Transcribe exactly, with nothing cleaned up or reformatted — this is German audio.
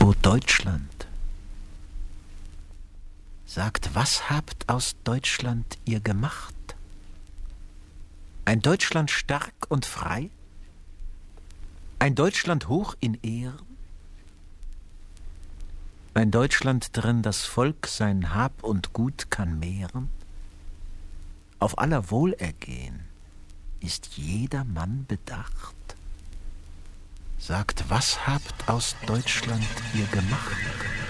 O Deutschland, sagt, was habt aus Deutschland ihr gemacht? Ein Deutschland stark und frei? Ein Deutschland hoch in Ehren? Ein Deutschland, drin das Volk sein Hab und Gut kann mehren? Auf aller Wohlergehen ist jeder Mann bedacht? Sagt, was habt aus Deutschland ihr gemacht?